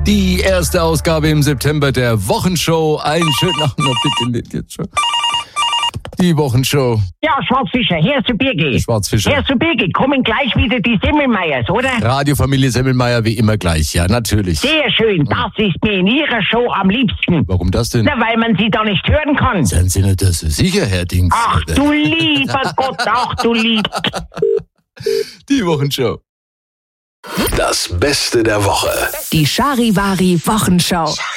Die erste Ausgabe im September der Wochenshow. Einen schönen Abend noch, bitte nicht jetzt schon. Die Wochenshow. Ja, Schwarzfischer, hier ist der Birgi. Schwarzfischer. Hier ist der Birgi, kommen gleich wieder die Semmelmeiers, oder? Radiofamilie Semmelmeier wie immer gleich, ja, natürlich. Sehr schön, das ist mir in Ihrer Show am liebsten. Warum das denn? Na, weil man sie da nicht hören kann. Seien Sie nicht das so sicher, Herr Dings. Ach du lieber Gott, ach du lieb. Die Wochenshow. Das Beste der Woche. Die Charivari Wochenshow.